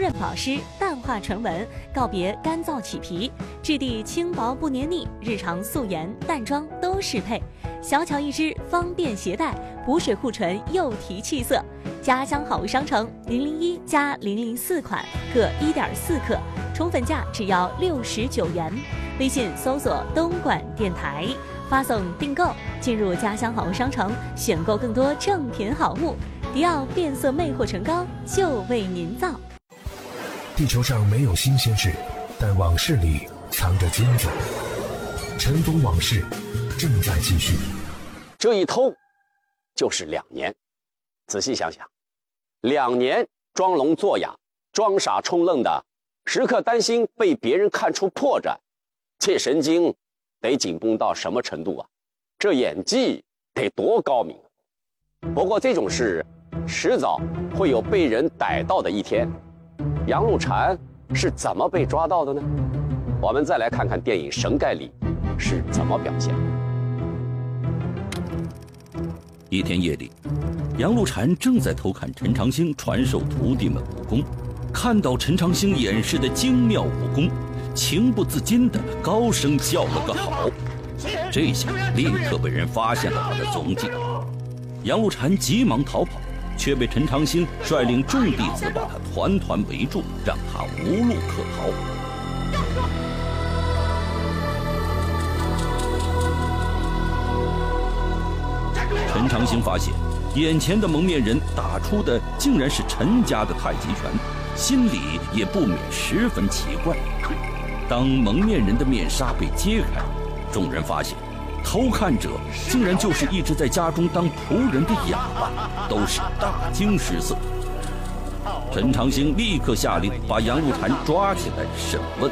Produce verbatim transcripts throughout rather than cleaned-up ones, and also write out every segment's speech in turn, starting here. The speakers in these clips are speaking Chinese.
润保湿，淡化唇纹，告别干燥起皮，质地轻薄不黏腻，日常素颜淡妆都适配。小巧一支，方便携带，补水护唇又提气色。家乡好物商城零零一加零零四款各 一点四克，宠粉价只要六十九元。微信搜索东莞电台，发送订购，进入家乡好物商城，选购更多正品好物。迪奥变色魅惑唇膏就为您造。 地球上没有新鲜事，但往事里藏着金子。尘封往事正在继续。 这一偷就是两年，仔细想想，两年装聋作哑、装傻充愣的，时刻担心被别人看出破绽，这神经得紧绷到什么程度啊？这演技得多高明！不过这种事迟早会有被人逮到的一天。杨露禅是怎么被抓到的呢？我们再来看看电影《神盖》里是怎么表现。 一天夜里，杨露禅正在偷看陈长兴传授徒弟们武功，看到陈长兴演示的精妙武功，情不自禁地高声叫了个好。这下立刻被人发现了他的踪迹。杨露禅急忙逃跑，却被陈长兴率领众弟子把他团团围住，让他无路可逃。陈长兴发现眼前的蒙面人打出的竟然是陈家的太极拳，心里也不免十分奇怪。当蒙面人的面纱被揭开，众人发现偷看者竟然就是一直在家中当仆人的哑巴，都是大惊失色。陈长兴立刻下令把杨露禅抓起来审问。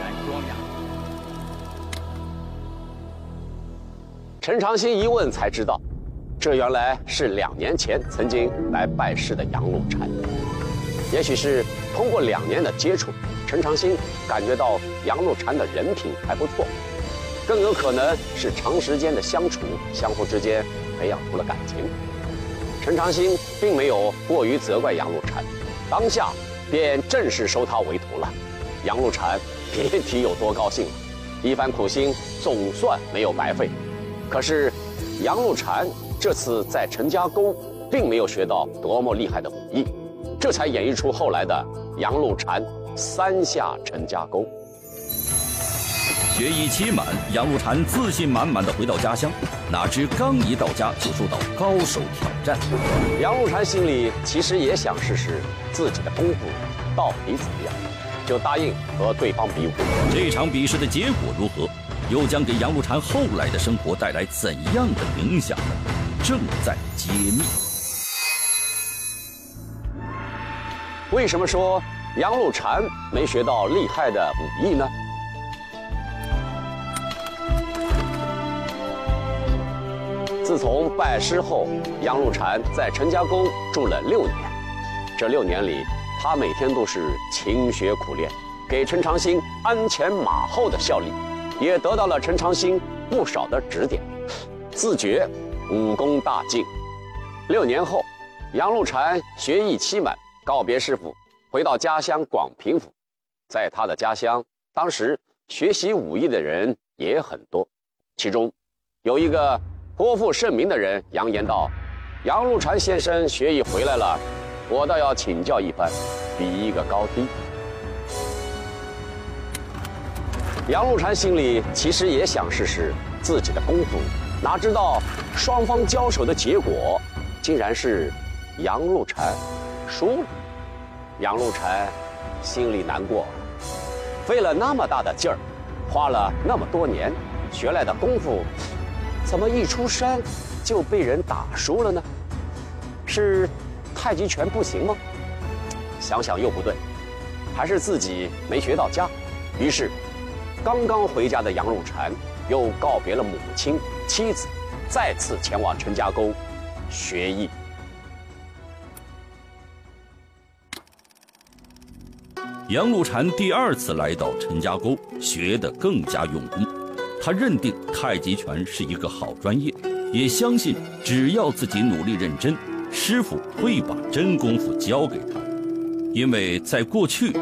陈长兴一问才知道，这原来是两年前曾经来拜师的杨露禅。也许是通过两年的接触，陈长兴感觉到杨露禅的人品还不错，更有可能是长时间的相处，相互之间培养出了感情。陈长兴并没有过于责怪杨露禅，当下便正式收他为徒了。杨露禅别提有多高兴了，一番苦心总算没有白费。可是杨露禅这次在陈家沟并没有学到多么厉害的武艺，这才演绎出后来的杨露禅三下陈家沟。 学艺期满，杨露禅自信满满的回到家乡，哪知刚一到家就受到高手挑战。 杨露禅心里其实也想试试自己的功夫到底怎么样，就答应和对方比武。 这场比试的结果如何，又将给杨露禅后来的生活带来怎样的影响呢？正在揭秘。 为什么说杨露禅没学到厉害的武艺呢？自从拜师后，杨露禅在陈家沟住了六年。这六年里，他每天都是勤学苦练，给陈长兴鞍前马后的效力，也得到了陈长兴不少的指点，自觉武功大进。六年后，杨露禅学艺期满，告别师傅，回到家乡广平府。在他的家乡，当时学习武艺的人也很多，其中有一个颇负盛名的人扬言道：“杨露禅先生学艺回来了，我倒要请教一番，比一个高低。”杨露禅心里其实也想试试自己的功夫，哪知道双方交手的结果竟然是杨露禅输了。杨露禅心里难过，费了那么大的劲儿，花了那么多年学来的功夫，怎么一出山就被人打输了呢？是太极拳不行吗？想想又不对，还是自己没学到家。于是刚刚回家的杨露禅又告别了母亲妻子，再次前往陈家沟学艺。 杨露禅第二次来到陈家沟，学得更加用功。他认定太极拳是一个好专业，也相信只要自己努力认真，师傅会把真功夫教给他。因为在过去